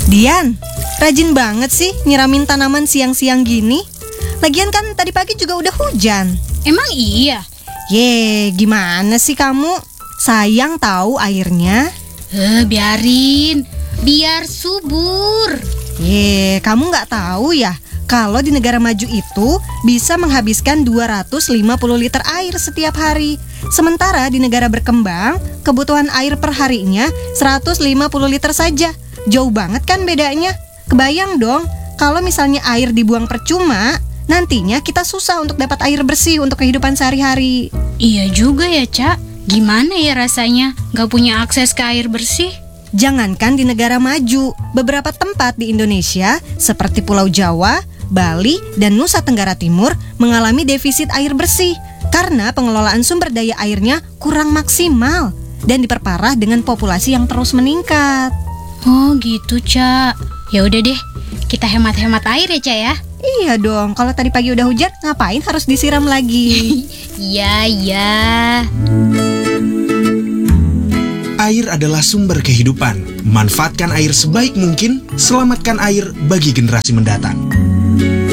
Dian, rajin banget sih nyiramin tanaman siang-siang gini. Lagian kan tadi pagi juga udah hujan. Emang iya? Gimana sih kamu? Sayang tahu airnya. Biarin, biar subur. Kamu nggak tahu ya, kalau di negara maju itu bisa menghabiskan 250 liter air setiap hari. Sementara di negara berkembang, kebutuhan air per harinya 150 liter saja. Jauh banget kan bedanya? Kebayang dong, kalau misalnya air dibuang percuma, nantinya kita susah untuk dapat air bersih untuk kehidupan sehari-hari. Iya juga ya, Cak. Gimana ya rasanya gak punya akses ke air bersih? Jangankan di negara maju, beberapa tempat di Indonesia seperti Pulau Jawa, Bali, dan Nusa Tenggara Timur mengalami defisit air bersih karena pengelolaan sumber daya airnya kurang maksimal dan diperparah dengan populasi yang terus meningkat. Oh gitu, Cak. Ya udah deh, kita hemat-hemat air ya, Cak ya. Iya dong, kalau tadi pagi udah hujan, ngapain harus disiram lagi? Iya. Air adalah sumber kehidupan. Manfaatkan air sebaik mungkin, selamatkan air bagi generasi mendatang.